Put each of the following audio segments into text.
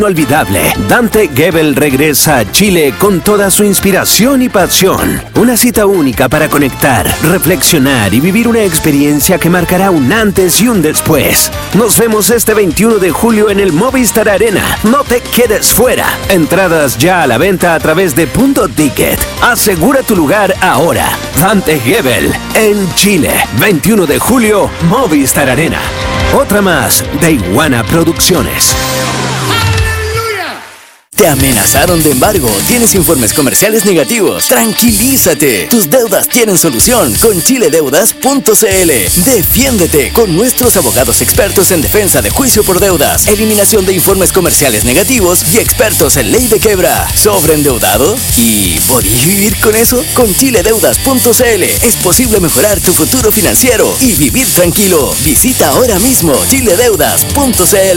Inolvidable. Dante Gebel regresa a Chile con toda su inspiración y pasión. Una cita única para conectar, reflexionar y vivir una experiencia que marcará un antes y un después. Nos vemos este 21 de julio en el Movistar Arena. No te quedes fuera. Entradas ya a la venta a través de Punto Ticket. Asegura tu lugar ahora. Dante Gebel en Chile. 21 de julio, Movistar Arena. Otra más de Iguana Producciones. ¿Te amenazaron de embargo? ¿Tienes informes comerciales negativos? ¡Tranquilízate! Tus deudas tienen solución con chiledeudas.cl. Defiéndete con nuestros abogados expertos en defensa de juicio por deudas, eliminación de informes comerciales negativos y expertos en ley de quiebra. ¿Sobreendeudado? ¿Y podías vivir con eso? Con chiledeudas.cl es posible mejorar tu futuro financiero y vivir tranquilo. Visita ahora mismo chiledeudas.cl.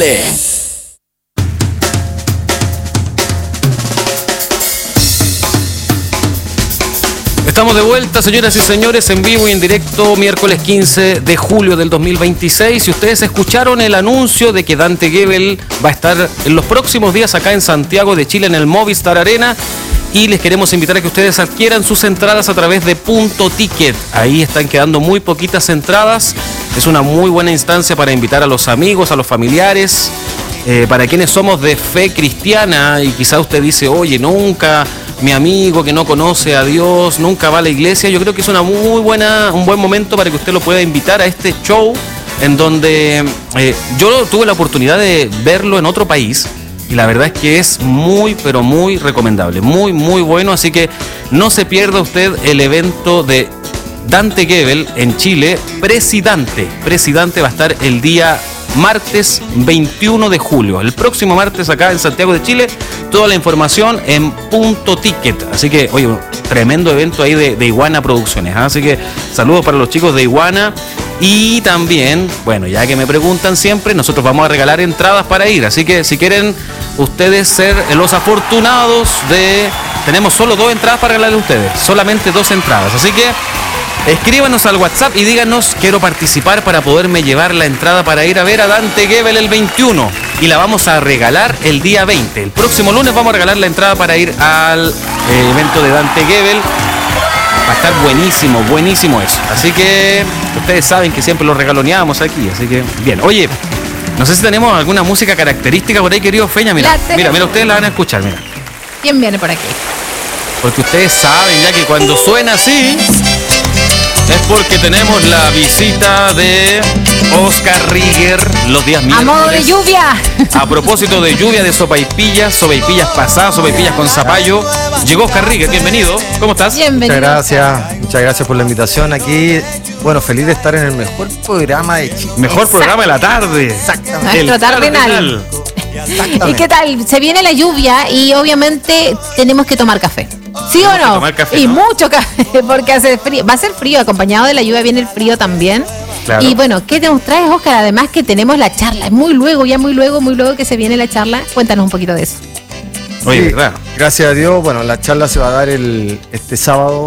Estamos de vuelta, señoras y señores, en vivo y en directo, miércoles 15 de julio del 2026. Y ustedes escucharon el anuncio de que Dante Gebel va a estar en los próximos días acá en Santiago de Chile, en el Movistar Arena. Y les queremos invitar a que ustedes adquieran sus entradas a través de Punto Ticket. Ahí están quedando muy poquitas entradas. Es una muy buena instancia para invitar a los amigos, a los familiares. Para quienes somos de fe cristiana y quizá usted dice, oye, nunca mi amigo que no conoce a Dios, nunca va a la iglesia, yo creo que es un buen momento para que usted lo pueda invitar a este show en donde yo tuve la oportunidad de verlo en otro país y la verdad es que es muy, pero muy recomendable, muy, muy bueno, así que no se pierda usted el evento de Dante Gebel en Chile. Presidente va a estar el día martes 21 de julio, el próximo martes acá en Santiago de Chile. Toda la información en Punto Ticket. Así que, oye, un tremendo evento ahí de Iguana Producciones, ¿eh? Así que saludos para los chicos de Iguana. Y también, bueno, ya que me preguntan siempre, nosotros vamos a regalar entradas para ir. Así que si quieren ustedes ser los afortunados tenemos solo 2 entradas para regalarle a ustedes. Solamente 2 entradas. Así que escríbanos al WhatsApp y díganos, quiero participar para poderme llevar la entrada para ir a ver a Dante Gebel el 21. Y la vamos a regalar el día 20. El próximo lunes vamos a regalar la entrada para ir al evento de Dante Gebel. Va a estar buenísimo, buenísimo eso. Así que ustedes saben que siempre lo regaloneamos aquí. Así que, bien. Oye, no sé si tenemos alguna música característica por ahí, querido Feña. Mira, ustedes la van a escuchar, mira. ¿Quién viene por aquí? Porque ustedes saben ya que cuando suena así es porque tenemos la visita de Oscar Rieger los días miércoles. A modo de lluvia. A propósito de lluvia, de sopaipillas pasadas, sopaipillas con zapallo. Llegó Oscar Rieger, bienvenido. ¿Cómo estás? Bienvenido. Muchas gracias por la invitación aquí. Bueno, feliz de estar en el mejor programa de Chile. Mejor programa de la tarde. Exactamente. Nuestro Tardenal. ¿Y qué tal? Se viene la lluvia y obviamente tenemos que tomar café. ¿Sí o no? Café, y ¿no? Mucho café, porque hace frío. Va a ser frío, acompañado de la lluvia viene el frío también. Claro. Y bueno, ¿qué nos traes, Oscar? Además que tenemos la charla. Es muy luego que se viene la charla. Cuéntanos un poquito de eso. Oye, Sí, ¿verdad? gracias a Dios. Bueno, la charla se va a dar este sábado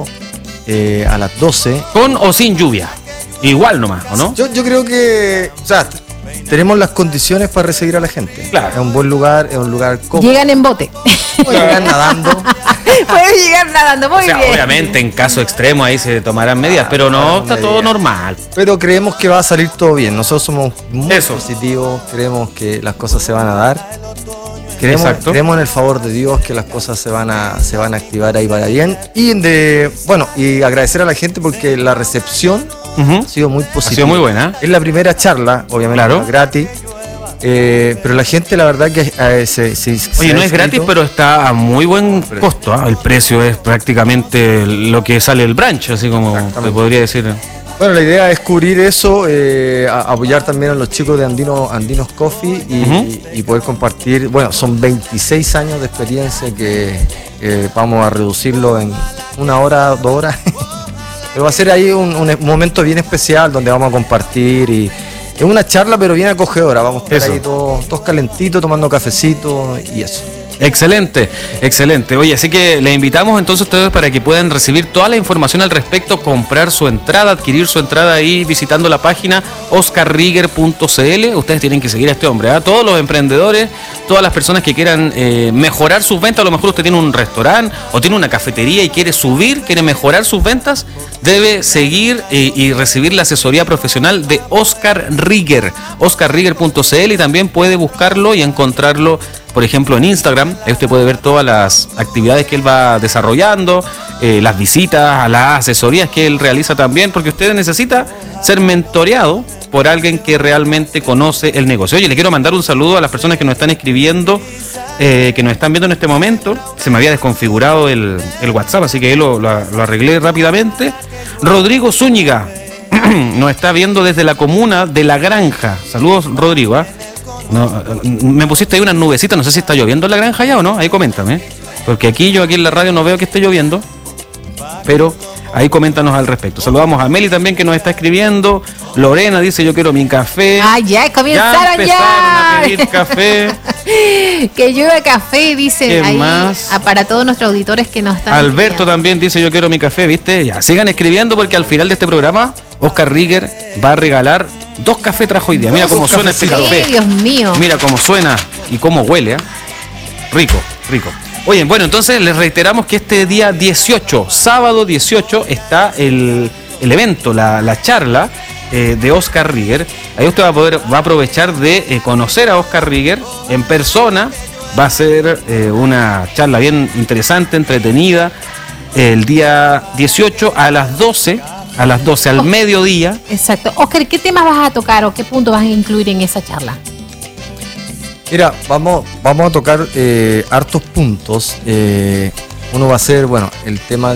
a las 12. ¿Con o sin lluvia? Igual nomás, ¿o no? Yo creo que, o sea, tenemos las condiciones para recibir a la gente. Claro. Es un buen lugar, es un lugar cómodo. Llegan en bote. Llegan nadando. Pueden llegar nadando, muy bien. Obviamente en caso extremo ahí se tomarán medidas, pero no, está todo normal. Pero creemos que va a salir todo bien. Nosotros somos muy Eso. positivos, creemos que las cosas se van a dar. Exacto. Creemos en el favor de Dios que las cosas se van a activar ahí para bien. Y y agradecer a la gente porque la recepción ha sido muy positiva. Ha sido muy buena. Es la primera charla, obviamente, Claro. gratis. Pero la gente, la verdad que Oye, no es gratis, pero está a muy buen costo, ¿eh? El precio es prácticamente lo que sale el brunch, así como te podría decir. Bueno, la idea es cubrir eso, apoyar también a los chicos de Andinos Coffee y poder compartir. Bueno, son 26 años de experiencia que vamos a reducirlo en 1 hora, 2 horas. Pero va a ser ahí un momento bien especial donde vamos a compartir y es una charla pero bien acogedora. Vamos a estar ahí todos calentitos, tomando cafecito y eso. Excelente, excelente. Oye, así que les invitamos entonces a ustedes para que puedan recibir toda la información al respecto, comprar su entrada, adquirir su entrada ahí visitando la página oscarrieger.cl. Ustedes tienen que seguir a este hombre, ¿eh? Todos los emprendedores, todas las personas que quieran mejorar sus ventas, a lo mejor usted tiene un restaurante o tiene una cafetería y quiere mejorar sus ventas, debe seguir y recibir la asesoría profesional de Oscar Rieger, oscarrieger.cl, y también puede buscarlo y encontrarlo, por ejemplo, en Instagram. Ahí usted puede ver todas las actividades que él va desarrollando, las visitas, las asesorías que él realiza también, porque usted necesita ser mentoreado por alguien que realmente conoce el negocio. Oye, le quiero mandar un saludo a las personas que nos están escribiendo, que nos están viendo en este momento. Se me había desconfigurado el WhatsApp, así que lo arreglé rápidamente. Rodrigo Zúñiga nos está viendo desde la comuna de La Granja. Saludos, Rodrigo, ¿eh? No, me pusiste ahí unas nubecitas, no sé si está lloviendo en La Granja ya o no, ahí coméntame, porque aquí en la radio no veo que esté lloviendo, pero ahí coméntanos al respecto. Saludamos a Meli también, que nos está escribiendo. Lorena dice: yo quiero mi café. Ya comenzaron a pedir café. Que llueve café, dice. ¿Qué ahí más? Para todos nuestros auditores que nos están Alberto escribiendo también dice: yo quiero mi café, ¿viste? Ya, sigan escribiendo, porque al final de este programa Oscar Rieger va a regalar 2 cafés, trajo hoy día. Mira cómo suena este café. Dios mío. Mira cómo suena y cómo huele, ¿eh? Rico, rico. Oye, bueno, entonces les reiteramos que este día 18, sábado 18, está el evento, la charla de Oscar Rieger. Ahí usted va a aprovechar de conocer a Oscar Rieger en persona. Va a ser una charla bien interesante, entretenida, el día 18 a las 12, al mediodía. Exacto. Oscar, ¿qué temas vas a tocar o qué puntos vas a incluir en esa charla? Mira, vamos a tocar hartos puntos. Uno va a ser, bueno, el tema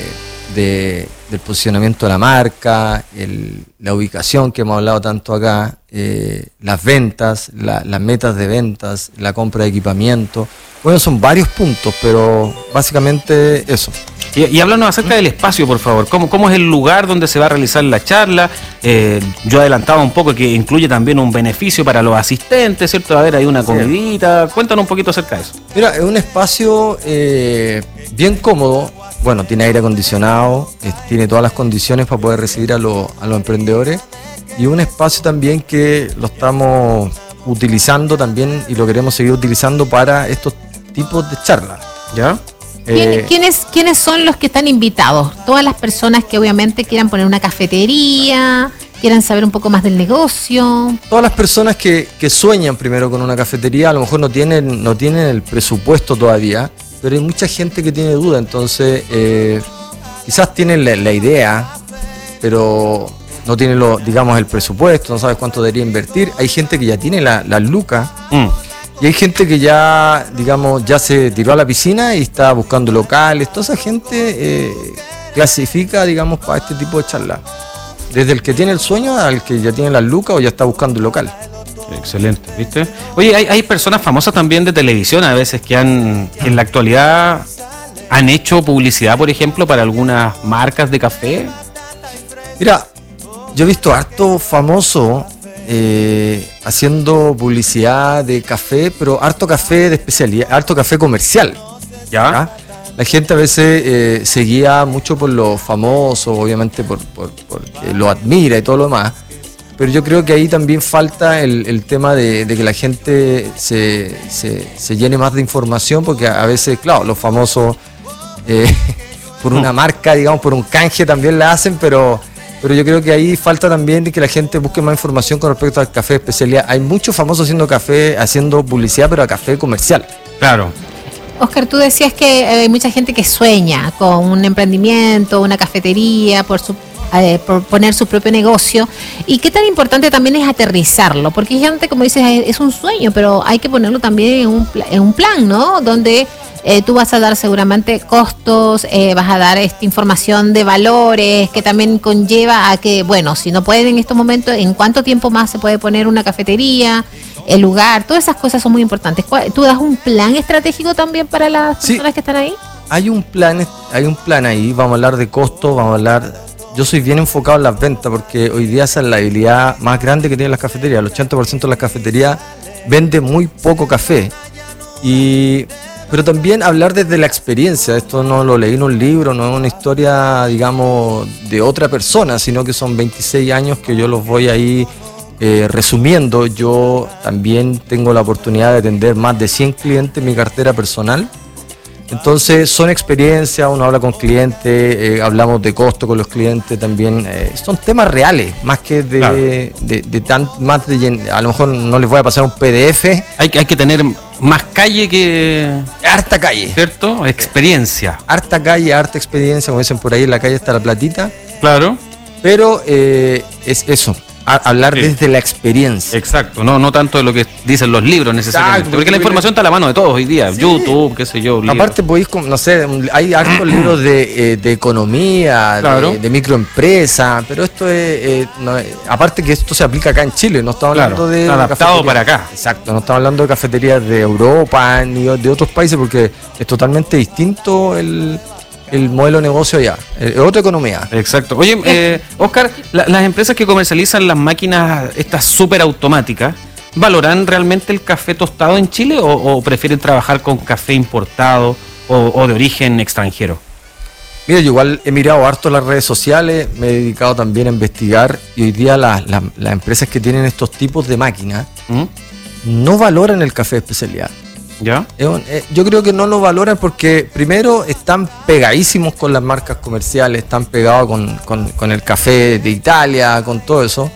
del posicionamiento de la marca, la ubicación que hemos hablado tanto acá, las ventas, las metas de ventas, la compra de equipamiento. Bueno, son varios puntos, pero básicamente eso. Y háblanos acerca del espacio, por favor. ¿Cómo es el lugar donde se va a realizar la charla? Yo adelantaba un poco que incluye también un beneficio para los asistentes, ¿cierto? Va a haber ahí una comidita. Cuéntanos un poquito acerca de eso. Mira, es un espacio bien cómodo. Bueno, tiene aire acondicionado, tiene todas las condiciones para poder recibir a los emprendedores. Y un espacio también que lo estamos utilizando también y lo queremos seguir utilizando para estos tipos de charlas, ¿ya? ¿Quiénes son los que están invitados? Todas las personas que obviamente quieran poner una cafetería, quieran saber un poco más del negocio. Todas las personas que sueñan primero con una cafetería, a lo mejor no tienen el presupuesto todavía, pero hay mucha gente que tiene duda, entonces quizás tienen la idea, pero no tienen el presupuesto, no sabes cuánto debería invertir. Hay gente que ya tiene la lucas. Y hay gente que ya se tiró a la piscina y está buscando locales. Toda esa gente clasifica, para este tipo de charlas. Desde el que tiene el sueño al que ya tiene las lucas o ya está buscando el local. Excelente, ¿viste? Oye, hay personas famosas también de televisión a veces que en la actualidad han hecho publicidad, por ejemplo, para algunas marcas de café. Mira, yo he visto harto famoso haciendo publicidad de café, pero harto café de especialidad, harto café comercial. ¿Ya? La gente a veces se guía mucho por lo famoso, obviamente porque lo admira y todo lo demás, pero yo creo que ahí también falta el tema de que la gente se llene más de información, porque a veces, claro, los famosos por una marca, por un canje también la hacen, pero yo creo que ahí falta también que la gente busque más información con respecto al café de especialidad. Hay muchos famosos haciendo publicidad, pero a café comercial. Claro. Oscar, tú decías que hay mucha gente que sueña con un emprendimiento, una cafetería, por poner su propio negocio. Y qué tan importante también es aterrizarlo, porque hay gente, como dices, es un sueño, pero hay que ponerlo también en un plan, ¿no? Donde tú vas a dar seguramente costos, vas a dar información de valores, que también conlleva a que, bueno, si no pueden en estos momentos, ¿en cuánto tiempo más se puede poner una cafetería? El lugar, todas esas cosas son muy importantes. ¿Tú das un plan estratégico también para las personas que están ahí? Hay un plan ahí, vamos a hablar de costos, yo soy bien enfocado en las ventas, porque hoy día esa es la habilidad más grande que tienen las cafeterías. El 80% de las cafeterías vende muy poco café. Y pero también hablar desde la experiencia. Esto no lo leí en un libro, no es una historia, digamos, de otra persona, sino que son 26 años que yo los voy ahí resumiendo. Yo también tengo la oportunidad de atender más de 100 clientes en mi cartera personal. Entonces son experiencias, uno habla con clientes, hablamos de costo con los clientes también, son temas reales, más que a lo mejor no les voy a pasar un PDF. Hay que tener más calle que... Harta calle. ¿Cierto? Experiencia. Harta calle, harta experiencia, como dicen por ahí, en la calle está la platita. Claro. Pero es eso. Hablar desde la experiencia. Exacto, no tanto de lo que dicen los libros necesariamente. Exacto, porque la información está a la mano de todos hoy día. Sí. YouTube, qué sé yo. Aparte podéis, no sé, hay hartos libros de economía, claro, de microempresa, pero esto aparte que esto se aplica acá en Chile, no estamos hablando de adaptado para acá. Exacto, no estamos hablando de cafeterías de Europa ni de otros países, porque es totalmente distinto el modelo de negocio allá, otra economía. Exacto. Oye, Oscar, las empresas que comercializan las máquinas estas súper automáticas, ¿valoran realmente el café tostado en Chile o prefieren trabajar con café importado o de origen extranjero? Mira, yo igual he mirado harto las redes sociales, me he dedicado también a investigar, y hoy día las empresas que tienen estos tipos de máquinas no valoran el café de especialidad. ¿Ya? Yo creo que no lo valoran porque primero están pegadísimos con las marcas comerciales, están pegados con el café de Italia, con todo eso,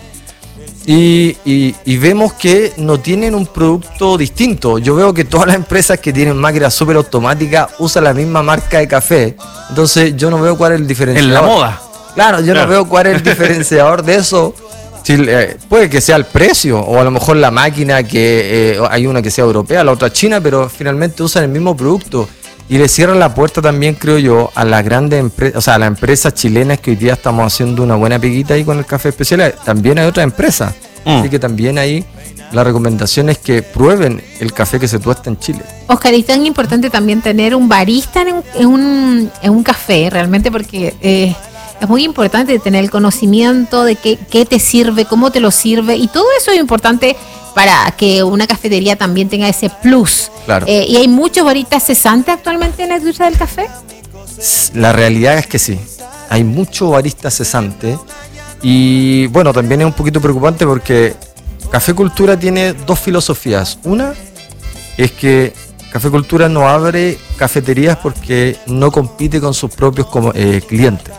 y vemos que no tienen un producto distinto. Yo veo que todas las empresas que tienen máquinas súper automáticas usan la misma marca de café, entonces yo no veo cuál es el diferenciador. En la moda. Claro, yo no veo cuál es el diferenciador de eso. Sí, puede que sea el precio, o a lo mejor la máquina, que hay una que sea europea, la otra china, pero finalmente usan el mismo producto y le cierran la puerta también, creo yo, a las grandes empresas, o sea, a las empresas chilenas, que hoy día estamos haciendo una buena peguita ahí con el café especial. También hay otras empresas, así que también ahí la recomendación es que prueben el café que se tuesta en Chile. Oscar, y tan importante también tener un barista en un café, realmente, porque es muy importante tener el conocimiento de qué te sirve, cómo te lo sirve, y todo eso es importante para que una cafetería también tenga ese plus. Claro. ¿Y hay muchos baristas cesantes actualmente en la industria del café? La realidad es que sí, hay mucho barista cesante, y bueno, también es un poquito preocupante porque Café Cultura tiene dos filosofías. Una es que Café Cultura no abre cafeterías porque no compite con sus propios clientes.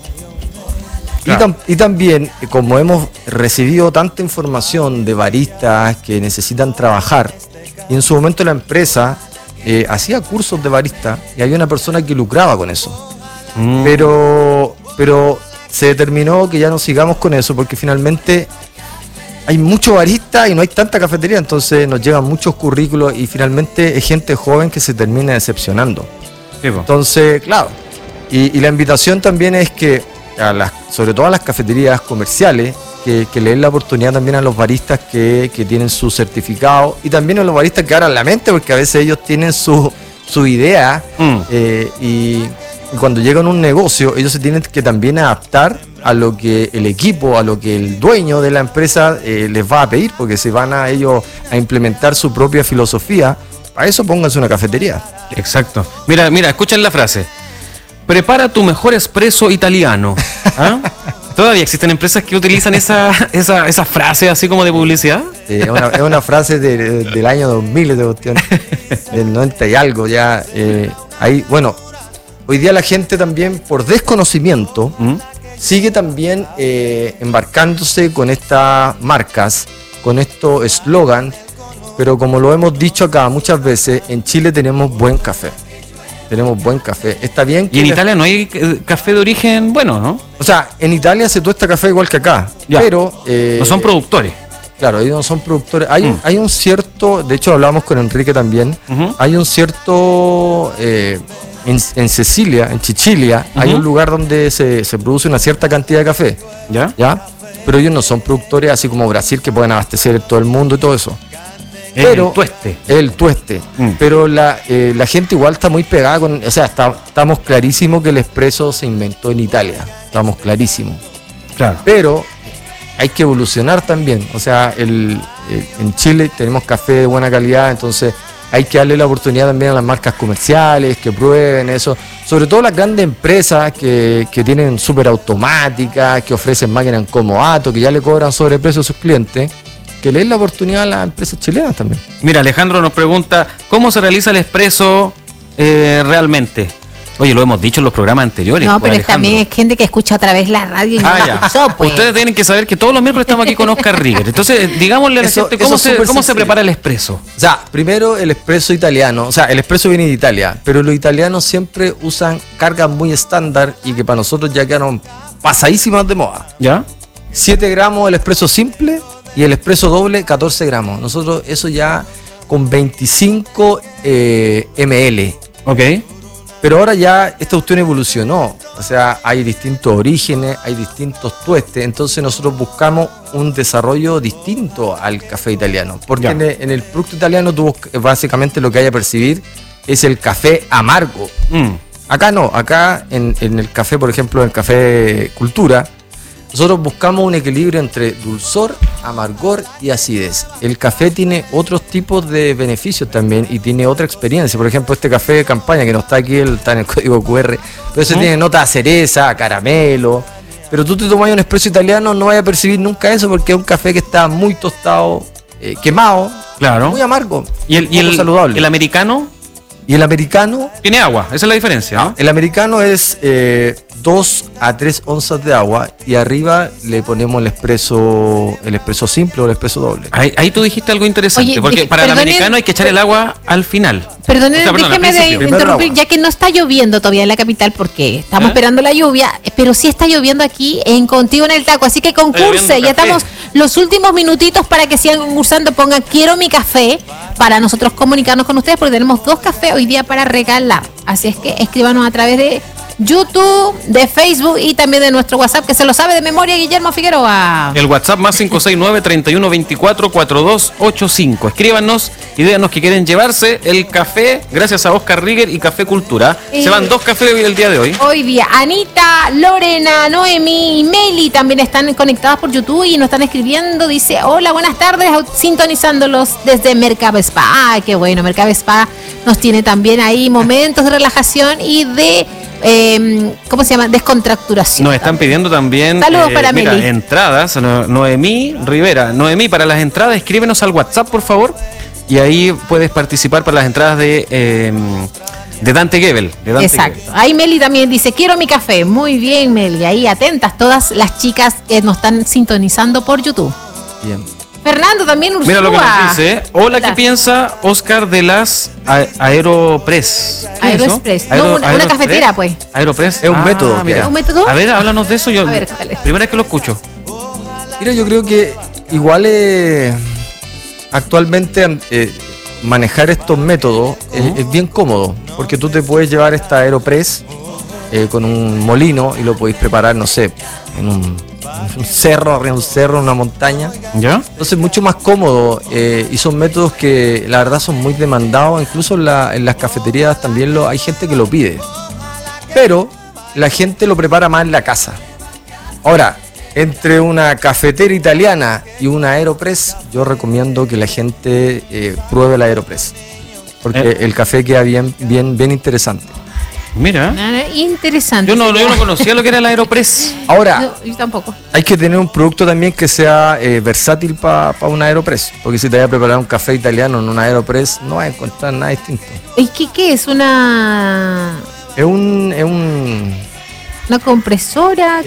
Claro. Y también, como hemos recibido tanta información de baristas que necesitan trabajar, y en su momento la empresa hacía cursos de barista y había una persona que lucraba con eso. Pero se determinó que ya no sigamos con eso, porque finalmente hay mucho barista y no hay tanta cafetería, entonces nos llegan muchos currículos y finalmente es gente joven que se termina decepcionando. Sí, entonces, claro, y la invitación también es que sobre todo a las cafeterías comerciales, que le den la oportunidad también a los baristas que tienen su certificado, y también a los baristas que abran la mente, porque a veces ellos tienen su idea, y cuando llegan a un negocio ellos se tienen que también adaptar a lo que el equipo, a lo que el dueño de la empresa les va a pedir, porque se van a ellos a implementar su propia filosofía. Para eso pónganse una cafetería. Exacto. Mira, escuchen la frase: prepara tu mejor espresso italiano. ¿Ah? ¿Todavía existen empresas que utilizan esa frase así como de publicidad? Es una frase del año 2000, de cuestión, del 90 y algo ya. Ahí, bueno, hoy día la gente también, por desconocimiento, sigue también embarcándose con estas marcas, con estos eslogans, pero como lo hemos dicho acá muchas veces, en Chile tenemos buen café. Tenemos buen café. Está bien que... Y en Italia no hay café de origen bueno, ¿no? O sea, en Italia se tuesta café igual que acá, ya, pero... no son productores. Claro, ellos no son productores. Hay un cierto... De hecho, hablamos con Enrique también. Hay un cierto... en Sicilia, en Sicilia, hay un lugar donde se produce una cierta cantidad de café. ¿Ya? Pero ellos no son productores así como Brasil, que pueden abastecer todo el mundo y todo eso. Pero el tueste. Pero la gente igual está muy pegada con, o sea, estamos clarísimos que el espresso se inventó en Italia, estamos clarísimos. Claro. Pero hay que evolucionar también, o sea, en Chile tenemos café de buena calidad, entonces hay que darle la oportunidad también a las marcas comerciales, que prueben eso. Sobre todo las grandes empresas que tienen súper automáticas, que ofrecen máquinas en comodato, que ya le cobran sobreprecio a sus clientes, que le den la oportunidad a las empresas chilenas también. Mira, Alejandro nos pregunta, ¿cómo se realiza el expreso realmente? Oye, lo hemos dicho en los programas anteriores. No, pero Alejandro. también es gente que escucha a través de la radio y no la Ya. escuchó, pues. Ustedes tienen que saber que todos los miércoles estamos aquí con Oscar Rigger. Entonces, digámosle a la Eso- gente eso cómo, es se, súper cómo se sencillo. prepara el expreso. O sea, primero el espresso italiano, o sea, el espresso viene de Italia, pero los italianos siempre usan cargas muy estándar y que para nosotros ya quedaron pasadísimas de moda. ¿Ya? 7 gramos el espresso simple y el espresso doble 14 gramos. Nosotros eso ya con 25 ml. Ok. Pero ahora ya esta cuestión evolucionó, o sea, hay distintos orígenes, hay distintos tuestes, entonces nosotros buscamos un desarrollo distinto al café italiano, porque Ya. en el producto italiano tú básicamente lo que hay a percibir es el café amargo. Acá no, acá en el café, por ejemplo, en el café Cultura, nosotros buscamos un equilibrio entre dulzor, amargor y acidez. El café tiene otros tipos de beneficios también y tiene otra experiencia. Por ejemplo, este café de campaña que no está aquí, está en el código QR, pero ese tiene nota a cereza, a caramelo. Pero tú te tomas un espresso italiano, no vas a percibir nunca eso porque es un café que está muy tostado, quemado, Claro. muy amargo, ¿Y poco saludable. el americano Y el americano tiene agua? Esa es la diferencia, ¿no? el americano es 2 a 3 onzas de agua y arriba le ponemos el espresso simple o el espresso doble. Ahí tú dijiste algo interesante, Oye, porque para el perdonen- americano hay que echar el agua al final. Perdón, O sea, perdón, al déjeme de principio. Primero interrumpir, agua. ya que no está lloviendo todavía en la capital, porque estamos ¿Eh? esperando la lluvia, pero sí está lloviendo aquí en Contigo en el Taco, así que Está concurse, lloviendo ya café. estamos los últimos minutitos para que sigan concursando, pongan quiero mi café, para nosotros comunicarnos con ustedes, porque tenemos 2 cafés hoy día para regalar, así es que escríbanos a través de YouTube, de Facebook y también de nuestro WhatsApp, que se lo sabe de memoria Guillermo Figueroa. El WhatsApp más 569-3124-4285. Escríbanos y díganos que quieren llevarse el café gracias a Oscar Rigger y Café Cultura. Se van 2 cafés el día de hoy. Hoy día, Anita, Lorena, Noemi y Meli también están conectadas por YouTube y nos están escribiendo. Dice, hola, buenas tardes, sintonizándolos desde Mercado Spa. Ay, qué bueno, Mercado Spa nos tiene también ahí momentos de relajación y de, ¿cómo se llama? Descontracturación. Nos están pidiendo también Saludos para mira, Meli. entradas. Noemí Rivera. Noemí, para las entradas, escríbenos al WhatsApp, por favor. Y ahí puedes participar para las entradas de Dante Gebel. de Dante Exacto. Gebel. Ahí Meli también dice, quiero mi café. Muy bien, Meli. Ahí atentas todas las chicas que nos están sintonizando por YouTube. Bien. Fernando también, Ursúa. Mira lo que nos dice. Hola, ¿qué piensa Oscar de las Aeropress? ¿Qué es eso? Aeroexpress. No, una Aeroexpress. cafetera, pues. Aeropress. Es un método que Mira. hay. ¿Un método? A ver, háblanos de eso. Yo, A ver, ¿cuál es? primera vez que lo escucho. Mira, yo creo que igual actualmente manejar estos métodos es bien cómodo, porque tú te puedes llevar esta Aeropress con un molino y lo podéis preparar, no sé, en un cerro, arriba de un cerro, en una montaña. ¿Ya? Entonces mucho más cómodo y son métodos que la verdad son muy demandados, incluso en las cafeterías también hay gente que lo pide, pero la gente lo prepara más en la casa. Ahora, entre una cafetera italiana y una Aeropress, yo recomiendo que la gente pruebe la Aeropress, porque el café queda bien interesante. Mira. Interesante. Yo no conocía lo que era la Aeropress. Ahora, Yo tampoco. hay que tener un producto también que sea versátil para una Aeropress, porque si te vas a preparar un café italiano en una Aeropress, no vas a encontrar nada distinto. ¿Y qué es? ¿Una Es un compresora?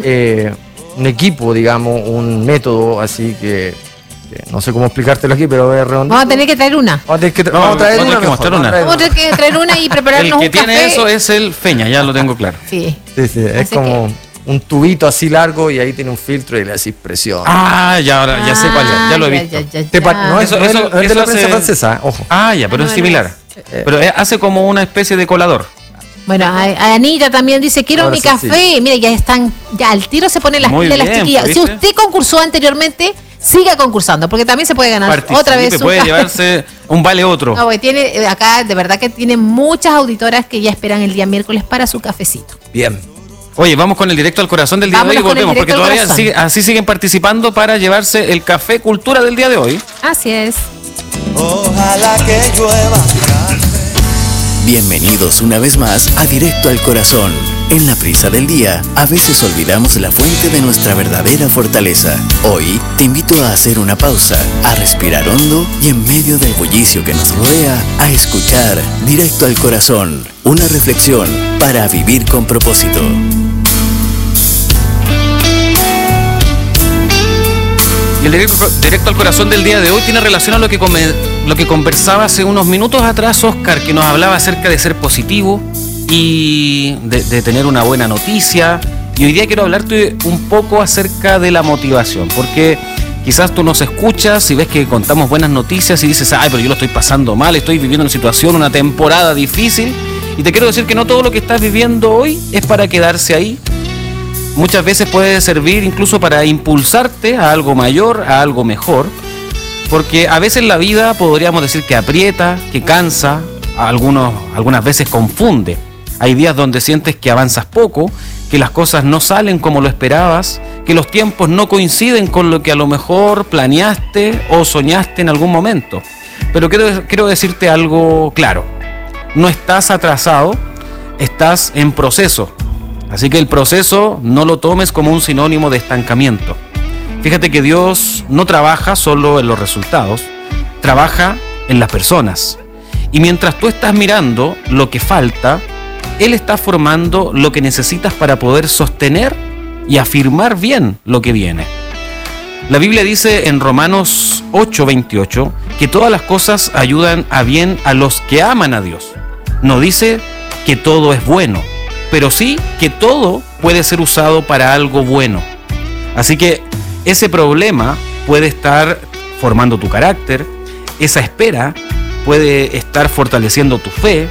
un equipo, digamos, un método así que no sé cómo explicártelo aquí, pero es redondito. Vamos a tener que traer una. Vamos a tener que No, vamos a traer vamos a tener una que mejor, mostrar vamos a una. traer Vamos a tener que traer una y El prepararnos que un tiene café. eso es el Feña, ya lo tengo claro. Sí. Sí, es Así como un tubito así largo y ahí tiene un filtro y le haces presión. Ah, ya, ahora, ya sé cuál es, ya lo he visto. No es, Eso- no es- eso- no es de eso la prensa hace- francesa, ojo. Ah, ya, pero No, es no similar. Pero hace como una especie de colador. Bueno, a Anita también dice, quiero Ahora mi sí, café. Mire, ya están, ya al tiro se ponen las Muy pilas las bien, chiquillas. Si ¿viste? usted concursó anteriormente, siga concursando, porque también se puede ganar Participe, otra vez un puede café. llevarse un vale otro. No, güey, tiene acá, de verdad que tiene muchas auditoras que ya esperan el día miércoles para su cafecito. Bien. Oye, vamos con el directo al corazón del día de hoy y Vámonos con el volvemos, porque directo al todavía corazón. así siguen participando para llevarse el Café Cultura del día de hoy. Así es. Ojalá que llueva. Bienvenidos una vez más a Directo al Corazón. En la prisa del día, a veces olvidamos la fuente de nuestra verdadera fortaleza. Hoy te invito a hacer una pausa, a respirar hondo y en medio del bullicio que nos rodea, a escuchar Directo al Corazón, una reflexión para vivir con propósito. Y el directo al corazón del día de hoy tiene relación a lo que conversaba hace unos minutos atrás Oscar, que nos hablaba acerca de ser positivo y de tener una buena noticia. Y hoy día quiero hablarte un poco acerca de la motivación, porque quizás tú nos escuchas y ves que contamos buenas noticias y dices, ay, pero yo lo estoy pasando mal, estoy viviendo una situación, una temporada difícil. Y te quiero decir que no todo lo que estás viviendo hoy es para quedarse ahí. Muchas veces puede servir incluso para impulsarte a algo mayor, a algo mejor, porque a veces la vida podríamos decir que aprieta, que cansa, algunas veces confunde. Hay días donde sientes que avanzas poco, que las cosas no salen como lo esperabas, que los tiempos no coinciden con lo que a lo mejor planeaste o soñaste en algún momento. Pero quiero decirte algo claro, no estás atrasado, estás en proceso. Así que el proceso no lo tomes como un sinónimo de estancamiento. Fíjate que Dios no trabaja solo en los resultados, trabaja en las personas. Y mientras tú estás mirando lo que falta, Él está formando lo que necesitas para poder sostener y afirmar bien lo que viene. La Biblia dice en Romanos 8:28 que todas las cosas ayudan a bien a los que aman a Dios. No dice que todo es bueno, pero sí que todo puede ser usado para algo bueno. Así que ese problema puede estar formando tu carácter, esa espera puede estar fortaleciendo tu fe,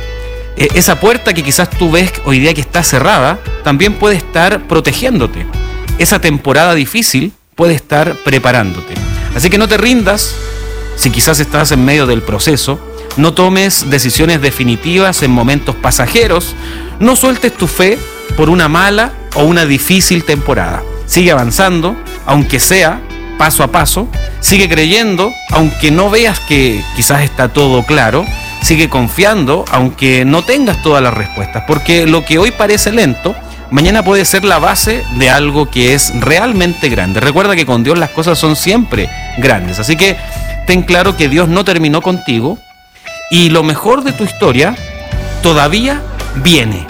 esa puerta que quizás tú ves hoy día que está cerrada, también puede estar protegiéndote. Esa temporada difícil puede estar preparándote. Así que no te rindas si quizás estás en medio del proceso. No tomes decisiones definitivas en momentos pasajeros. No sueltes tu fe por una mala o una difícil temporada. Sigue avanzando, aunque sea paso a paso. Sigue creyendo, aunque no veas que quizás está todo claro. Sigue confiando, aunque no tengas todas las respuestas. Porque lo que hoy parece lento, mañana puede ser la base de algo que es realmente grande. Recuerda que con Dios las cosas son siempre grandes. Así que ten claro que Dios no terminó contigo. Y lo mejor de tu historia todavía viene.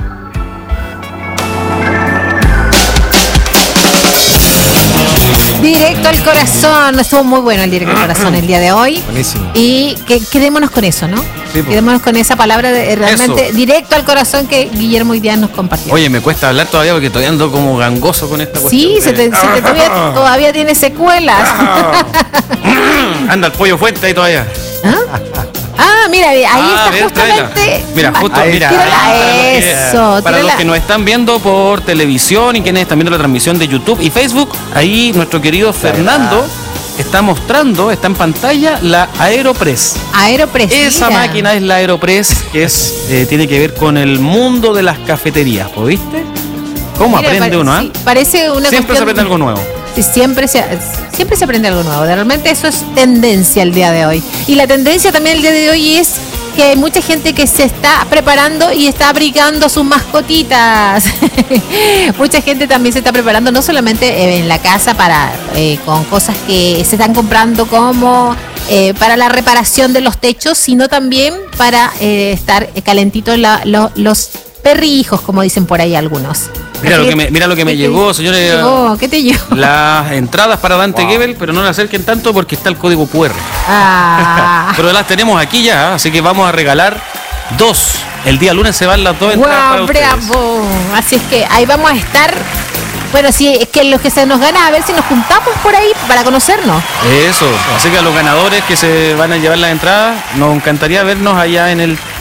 Directo al corazón. Estuvo muy bueno el directo al corazón el día de hoy. Buenísimo. Y quedémonos con eso, ¿no? Sí, quedémonos con esa palabra de realmente eso. Directo al corazón que Guillermo hoy día nos compartió. Oye, me cuesta hablar todavía porque todavía ando como gangoso con esta cuestión. Sí, todavía tiene secuelas. Anda el pollo fuerte ahí todavía. Mira, ahí está bien, justamente. tráela. Mira, justo, Ahí, mira. eso, Para los tráela. que nos están viendo por televisión y quienes están viendo la transmisión de YouTube y Facebook, ahí nuestro querido Fernando está mostrando, está en pantalla, la Aeropress. Aeropress. Esa mira. máquina es la Aeropress, que es tiene que ver con el mundo de las cafeterías, ¿viste? ¿Cómo Mira, aprende uno? sí, parece una Siempre se aprende algo nuevo. Sí, siempre se aprende algo nuevo. Realmente eso es tendencia el día de hoy. Y la tendencia también el día de hoy es que hay mucha gente que se está preparando y está abrigando sus mascotitas. Mucha gente también se está preparando no solamente en la casa para con cosas que se están comprando como para la reparación de los techos, sino también para estar calentitos los perrijos, como dicen por ahí algunos. Mira lo que me llegó, señores. ¿Qué te llegó? Las entradas para Dante Gebel, pero no le acerquen tanto porque está el código QR. Pero las tenemos aquí ya, así que vamos a regalar 2. El día lunes se van las 2 entradas para ustedes. ¡Bravo! Así es que ahí vamos a estar. Bueno, sí, es que los que se nos gana, a ver si nos juntamos por ahí para conocernos. Eso, así que a los ganadores que se van a llevar las entradas, nos encantaría vernos allá en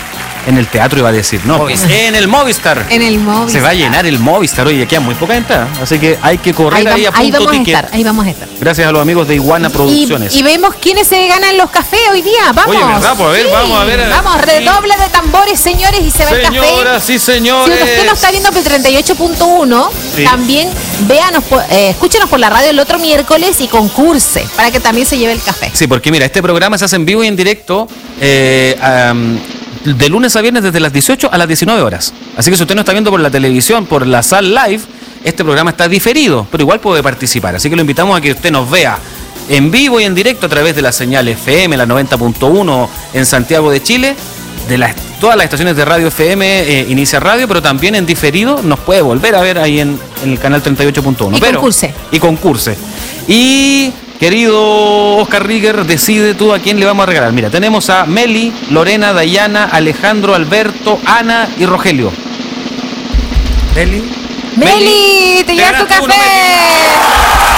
en el teatro, iba a decir, no, pues en el Movistar. En el Movistar. Se va a llenar el Movistar, oye, queda muy poca entrada, así que hay que correr ahí a ahí punto vamos ticket. a estar, ahí vamos a estar. Gracias a los amigos de Iguana Producciones. Y vemos quiénes se ganan los cafés hoy día. Vamos. Oye, ¿verdad? Pues a ver, vamos a ver. Vamos, redoble de tambores, señores, y se va el café. Señoras y señores. Si usted nos está viendo por el 38.1, Sí. también véanos, escúchenos por la radio el otro miércoles y concurse para que también se lleve el café. Sí, porque mira, este programa se hace en vivo y en directo de lunes a viernes desde las 18 a las 19 horas. Así que si usted no está viendo por la televisión, por la Sal Live, este programa está diferido, pero igual puede participar. Así que lo invitamos a que usted nos vea en vivo y en directo a través de la señal FM, la 90.1 en Santiago de Chile, de todas las estaciones de radio FM, Inicia Radio, pero también en diferido nos puede volver a ver ahí en el canal 38.1. Y concurse. Y concurse. Y querido Oscar Rieger, decide tú a quién le vamos a regalar. Mira, tenemos a Meli, Lorena, Dayana, Alejandro, Alberto, Ana y Rogelio. Meli, te llevas tu ganaste uno, café.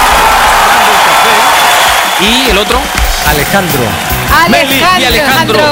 Meli. Y el otro, Alejandro. Meli y Alejandro.